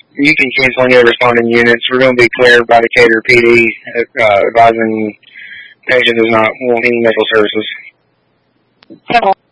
You can cancel any responding units. We're going to be cleared by Decatur PD, advising patient does not want any medical services.